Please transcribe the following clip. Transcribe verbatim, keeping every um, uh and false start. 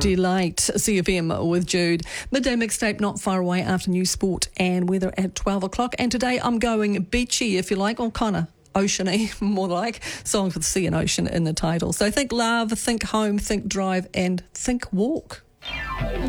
Delight, C F M with Jude. Midday mixtape not far away after news, sport and weather at twelve o'clock. And today I'm going beachy, if you like, or kind of oceany, more like. Songs with sea and ocean in the title. So think love, think home, think drive and think walk.